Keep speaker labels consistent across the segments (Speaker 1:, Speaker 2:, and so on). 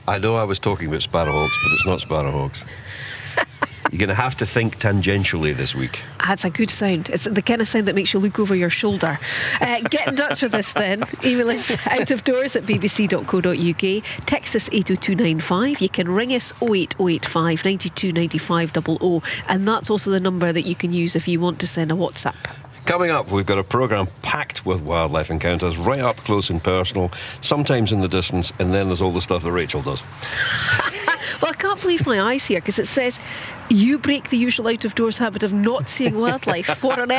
Speaker 1: I know I was talking about sparrowhawks, but it's not sparrowhawks. You're going to have to think tangentially this week.
Speaker 2: That's a good sound. It's the kind of sound that makes you look over your shoulder. Get in touch with us then. Email us outofdoors@bbc.co.uk. Text us 80295. You can ring us 08085 92 95 00. And that's also the number that you can use if you want to send a WhatsApp.
Speaker 1: Coming up, we've got a programme packed with wildlife encounters, right up close and personal, sometimes in the distance, and then there's all the stuff that Rachel does.
Speaker 2: Well, I can't believe my eyes here, because it says you break the usual out-of-doors habit of not seeing wildlife. What on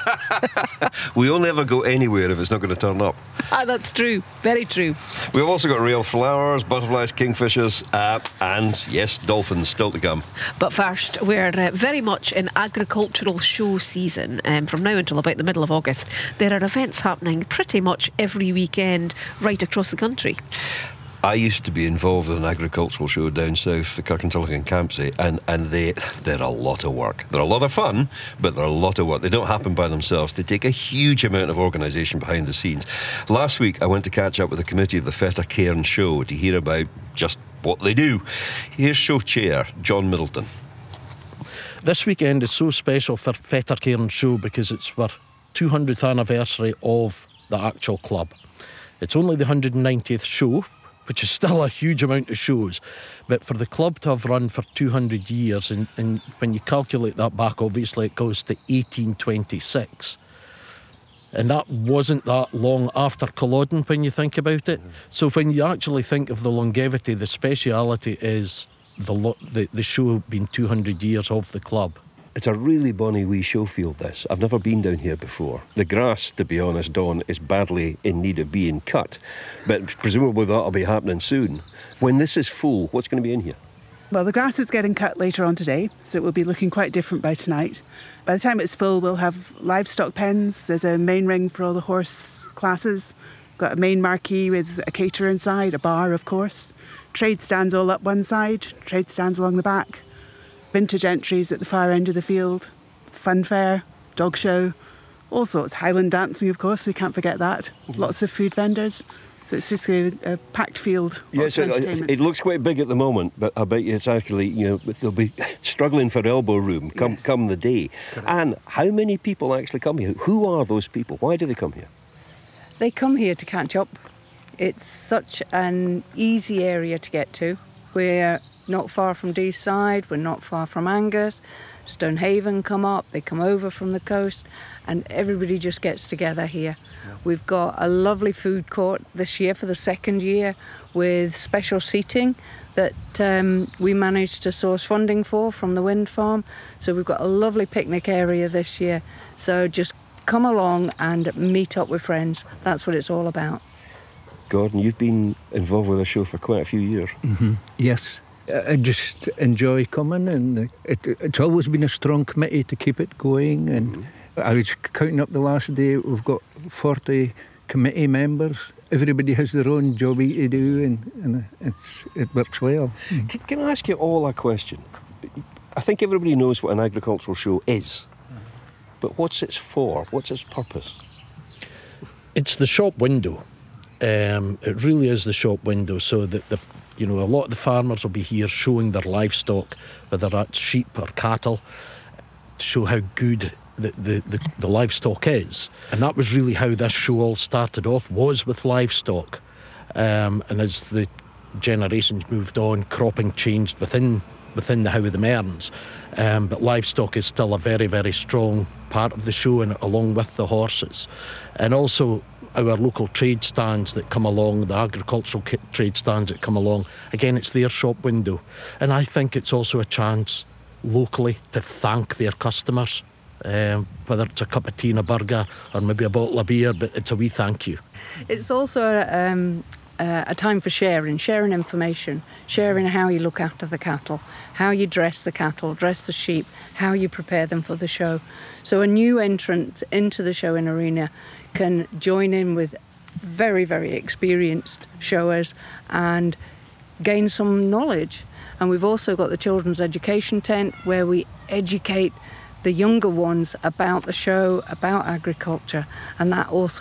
Speaker 2: earth?
Speaker 1: We only ever go anywhere if it's not going to turn up.
Speaker 2: That's true. Very true.
Speaker 1: We've also got real flowers, butterflies, kingfishers, and, yes, dolphins still to come.
Speaker 2: But first, we're very much in agricultural show season. From now until about the middle of August, there are events happening pretty much every weekend right across the country.
Speaker 1: I used to be involved in an agricultural show down south, the Kirkintilloch Campsie, and they're a lot of work. They're a lot of fun, but they're a lot of work. They don't happen by themselves. They take a huge amount of organisation behind the scenes. Last week, I went to catch up with the committee of the Feta Cairn show to hear about just what they do. Here's show chair, John Middleton.
Speaker 3: This weekend is so special for Feta Cairn show because it's our 200th anniversary of the actual club. It's only the 190th show, which is still a huge amount of shows, but for the club to have run for 200 years, and when you calculate that back, obviously it goes to 1826, and that wasn't that long after Culloden when you think about it. So when you actually think of the longevity, the speciality is the show being 200 years of the club.
Speaker 1: It's a really bonny wee show field, this. I've never been down here before. The grass, to be honest, Dawn, is badly in need of being cut, but presumably that'll be happening soon. When this is full, what's going to be in here?
Speaker 4: Well, the grass is getting cut later on today, so it will be looking quite different by tonight. By the time it's full, we'll have livestock pens. There's a main ring for all the horse classes. Got a main marquee with a caterer inside, a bar, of course. Trade stands all up one side, trade stands along the back. Vintage entries at the far end of the field, fun fair, dog show, all sorts. Highland dancing, of course, we can't forget that. Lots of food vendors. So it's just a packed field.
Speaker 1: Yeah, so it looks quite big at the moment, but I bet you it's actually, they'll be struggling for elbow room come the day. Correct. And how many people actually come here? Who are those people? Why do they come here?
Speaker 5: They come here to catch up. It's such an easy area to get to. We're not far from Deeside, we're not far from Angus. Stonehaven come up, they come over from the coast, and everybody just gets together here. Yeah. We've got a lovely food court this year for the second year with special seating that we managed to source funding for from the wind farm. So we've got a lovely picnic area this year. So just come along and meet up with friends. That's what it's all about.
Speaker 1: Gordon, you've been involved with the show for quite a few years.
Speaker 6: Mm-hmm. Yes. I just enjoy coming, and it's always been a strong committee to keep it going. And I was counting up the last day, we've got 40 committee members. Everybody has their own jobby to do, and it works well.
Speaker 1: Can I ask you all a question? I think everybody knows what an agricultural show is, but what's it for? What's its purpose?
Speaker 3: It's the shop window. It really is the shop window, so that a lot of the farmers will be here showing their livestock, whether that's sheep or cattle, to show how good the livestock is. And that was really how this show all started off, was with livestock. And as the generations moved on, cropping changed within the How of the Mearns. But livestock is still a very, very strong part of the show, and along with the horses. And also our local trade stands that come along, the agricultural trade stands that come along, again, it's their shop window. And I think it's also a chance locally to thank their customers, whether it's a cup of tea and a burger or maybe a bottle of beer, but it's a wee thank you.
Speaker 5: It's also a time for sharing information, sharing how you look after the cattle, how you dress the cattle, dress the sheep, how you prepare them for the show. So a new entrant into the show in Arena can join in with very, very experienced showers and gain some knowledge. And we've also got the children's education tent where we educate the younger ones about the show, about agriculture, and that also